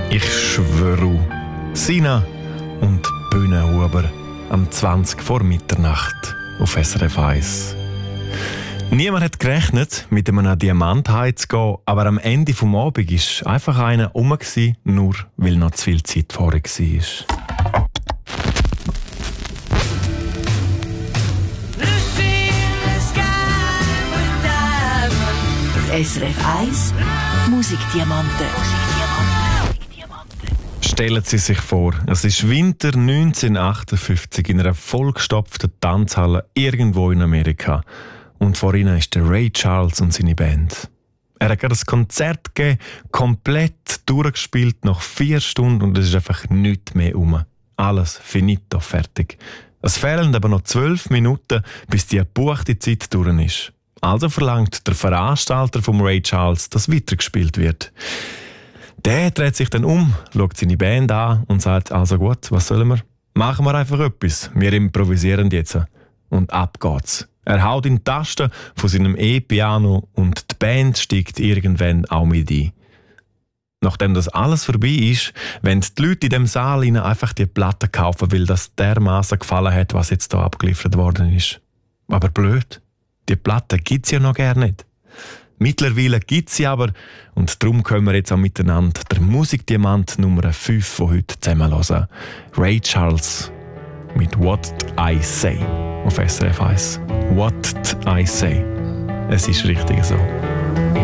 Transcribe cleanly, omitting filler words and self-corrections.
Ich schwöre, Sina und Bühnenhuber am 20 vor Mitternacht auf SRF 1. Niemand hat gerechnet, mit einem Diamant heimzugehen, aber am Ende des Abends war einfach einer rum, nur weil noch zu viel Zeit vorher war. SRF 1 Musikdiamanten. Stellen Sie sich vor, es ist Winter 1958 in einer vollgestopften Tanzhalle irgendwo in Amerika. Und vor ihnen ist der Ray Charles und seine Band. Er hat gerade ein Konzert gegeben, komplett durchgespielt, nach 4 Stunden und es ist einfach nichts mehr rum. Alles finito, fertig. Es fehlen aber noch 12 Minuten, bis die gebuchte Zeit durch ist. Also verlangt der Veranstalter vom Ray Charles, dass weitergespielt wird. Der dreht sich dann um, schaut seine Band an und sagt, also gut, was sollen wir? Machen wir einfach etwas, wir improvisieren jetzt. Und ab geht's. Er haut in die Tasten von seinem E-Piano und die Band steigt irgendwann auch mit ein. Nachdem das alles vorbei ist, wollen die Leute in dem Saal einfach die Platte kaufen, weil das dermaßen gefallen hat, was jetzt hier abgeliefert worden ist. Aber blöd. Die Platte gibt es ja noch gar nicht. Mittlerweile gibt es sie aber und darum können wir jetzt auch miteinander den Musikdiamant Nummer 5 von heute zusammen hören. Ray Charles mit What I Say auf SRF 1. What I Say. Es ist richtig so.